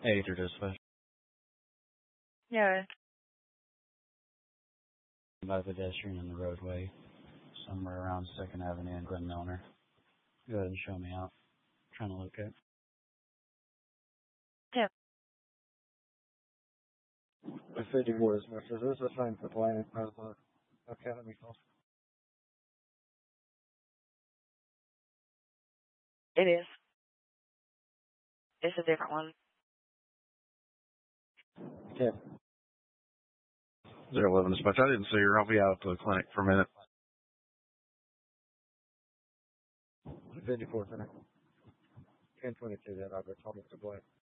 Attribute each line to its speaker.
Speaker 1: Hey, through dispatch.
Speaker 2: Yeah.
Speaker 1: By a pedestrian in the roadway, somewhere around 2nd Avenue and Glen Milner. Go ahead and show me out. I'm trying to locate.
Speaker 2: Yeah.
Speaker 3: The 54 is Mr. Is this the same complaint as the Academy Falls?
Speaker 2: It is. It's a different one.
Speaker 3: Okay.
Speaker 4: 011 dispatch. I didn't see her. I'll be out at the clinic for a minute.
Speaker 3: 54 center. 1022 then I'll go talk to the boy.